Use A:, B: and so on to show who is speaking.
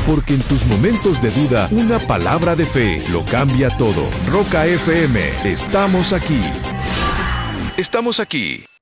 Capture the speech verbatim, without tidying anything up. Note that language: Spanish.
A: porque en tus momentos de duda, una palabra de fe lo cambia todo. Roca F M, estamos aquí. Estamos aquí.